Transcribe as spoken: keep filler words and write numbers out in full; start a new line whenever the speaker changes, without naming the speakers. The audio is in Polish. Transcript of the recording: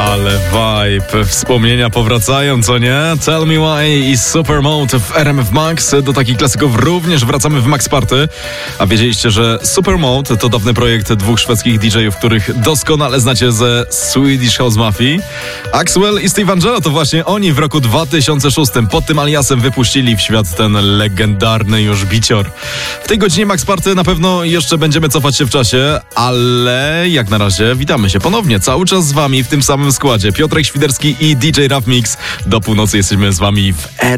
Ale vibe, wspomnienia powracają, co nie? Tell Me Why i Supermode w R M F Max. Do takich klasyków również wracamy w Max Party. A wiedzieliście, że Supermode to dawny projekt dwóch szwedzkich D J ów, których doskonale znacie ze Swedish House Mafia? Axwell i Steve Angello to właśnie oni w roku dwa tysiące szóstym pod tym aliasem wypuścili w świat ten legendarny już bicior. W tej godzinie Max Party na pewno jeszcze będziemy cofać się w czasie, ale jak na razie witamy się ponownie. Cały czas z wami w tym samym składzie. Piotrek Świderski i D J Raf Mix. Do północy jesteśmy z wami w R